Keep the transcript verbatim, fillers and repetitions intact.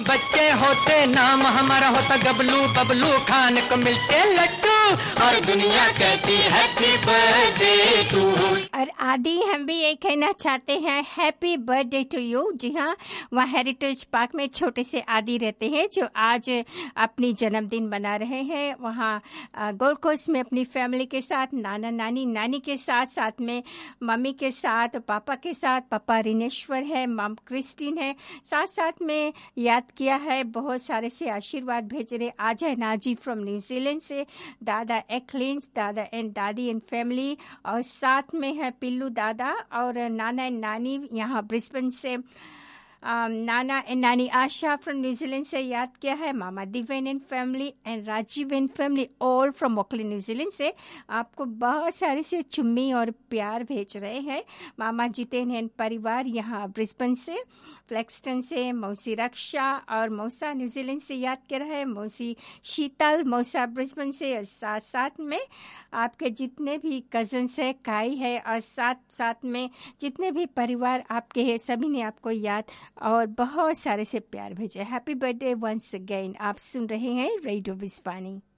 बच्चे होते नाम हमारा होता गबलू बबलू, खाने को मिलते लड्डू और दुनिया कहती हैप्पी बर्थडे टू। और आदि हम भी ये कहना चाहते हैं हैप्पी बर्थडे टू यू। जी हाँ, वहाँ हेरिटेज पार्क में छोटे से आदि रहते हैं जो आज अपनी जन्मदिन मना रहे हैं। वहाँ गोल्ड कोस्ट में अपनी फैमिली के साथ, नाना नानी नानी के साथ, साथ में मम्मी के साथ, पापा के साथ, पापा रिनेश्वर है, मम क्रिस्टीन है, साथ साथ में याद किया है, बहुत सारे से आशीर्वाद भेज रहे आजय नाजी फ्रॉम न्यूजीलैंड से, दादा एक्लिन्स, दादा एंड दादी एंड फैमिली, और साथ में है पिल्लू दादा और नाना एंड नानी यहाँ ब्रिस्बेन से, Um, नाना एंड नानी आशा फ्रॉम न्यूजीलैंड से याद किया है, मामा दिवेन and family and Rajiv and family all from Auckland New Zealand से आपको बहुत सारे से चुम्मी और प्यार भेज रहे हैं। मामा जितेन एंड परिवार यहाँ ब्रिस्बेन से, फ्लेक्सटन से मौसी रक्षा और मौसा न्यूजीलैंड से याद कर रहा है, मौसी शीतल मौसा ब्रिस्बेन से, और साथ साथ में आपके जितने भी कजन्स है, काई है, और साथ साथ में जितने भी परिवार आपके हैं सभी ने आपको याद और बहुत सारे से प्यार भेजे। Happy birthday once again. आप सुन रहे हैं रेडियो विस्वानी।